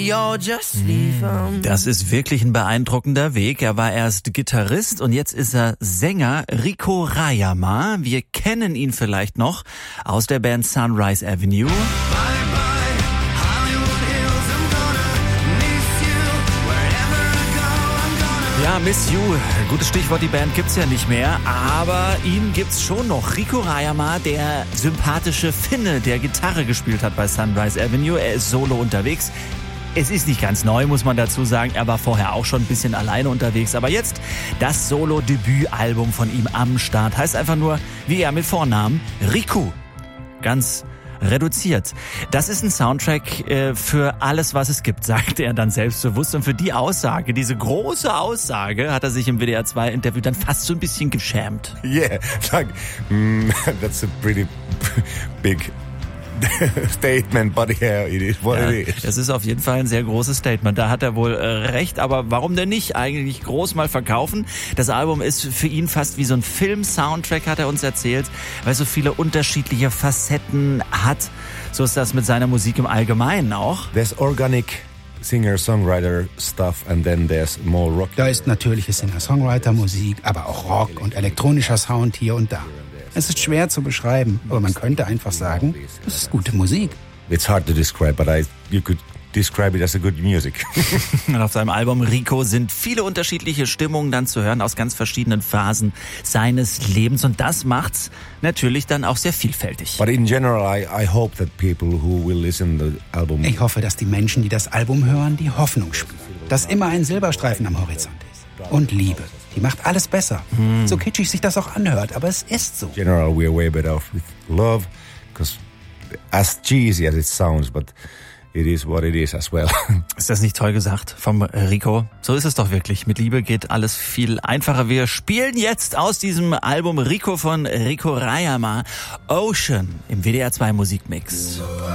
you're just leaving. Das ist wirklich ein beeindruckender Weg. Er war erst Gitarrist und jetzt ist er Sänger. Rico Rayama. Wir kennen ihn vielleicht noch aus der Band Sunrise Avenue. Ja, Miss You, gutes Stichwort, die Band gibt's ja nicht mehr, aber ihn gibt's schon noch. Rico Rayama, der sympathische Finne, der Gitarre gespielt hat bei Sunrise Avenue. Er ist solo unterwegs. Es ist nicht ganz neu, muss man dazu sagen. Er war vorher auch schon ein bisschen alleine unterwegs. Aber jetzt das Solo-Debütalbum von ihm am Start. Heißt einfach nur, wie er mit Vornamen, Riku. Ganz reduziert. Das ist ein Soundtrack für alles, was es gibt, sagt er dann selbstbewusst. Und für die Aussage, diese große Aussage, hat er sich im WDR 2 Interview dann fast so ein bisschen geschämt. Yeah, like, that's a pretty big statement, but yeah, it is what it is. Das ist auf jeden Fall ein sehr großes Statement. Da hat er wohl recht, aber warum denn nicht eigentlich groß mal verkaufen? Das Album ist für ihn fast wie so ein Film-Soundtrack, hat er uns erzählt, weil es so viele unterschiedliche Facetten hat. So ist das mit seiner Musik im Allgemeinen auch. There's organic Singer-Songwriter stuff and then there's more rock. Da ist natürliche Singer-Songwriter-Musik, aber auch Rock und elektronischer Sound hier und da. Es ist schwer zu beschreiben, aber man könnte einfach sagen, das ist gute Musik. It's hard to describe, but you could describe it as a good music. Und auf seinem Album Rico sind viele unterschiedliche Stimmungen dann zu hören aus ganz verschiedenen Phasen seines Lebens. Und das macht's natürlich dann auch sehr vielfältig. But in general, I hope that people who will listen to the album... Ich hoffe, dass die Menschen, die das Album hören, die Hoffnung spüren. Dass immer ein Silberstreifen am Horizont ist. Und Liebe. Die macht alles besser. So kitschig sich das auch anhört, aber es ist so. In general, we are way better off with love, because as cheesy as it sounds, but it is what it is as well. Ist das nicht toll gesagt vom Rico? So ist es doch wirklich. Mit Liebe geht alles viel einfacher. Wir spielen jetzt aus diesem Album Rico von Rico Rayama Ocean im WDR 2 Musikmix.